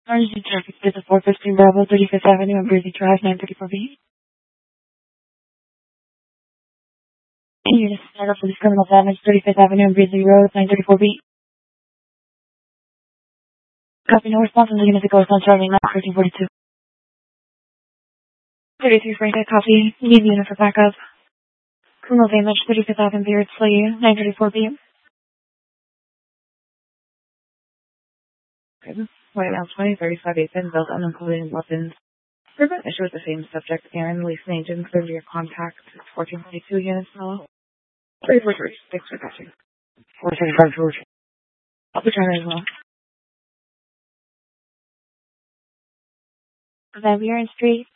Emergency traffic is at 415 Bravo, 35th Avenue and Breezy Drive, 934B. Unit startup for this criminal damage, 35th Avenue and Breezy Road, 934B. Copy, no response on the unit that goes on Charlie, 1342. 33 Frank, copy. Need unit for backup. Criminal damage, 35th Avenue, Beardsley, 934B. Okay, this is White Mouse 2035 Ethan, built unincluded weapons. Prevent issue with the same subject, Aaron, leasing agent, clear to your contact. It's 1422 units now. 343, thanks for catching. 435 George. I'll be trying as well. Van Buren Street.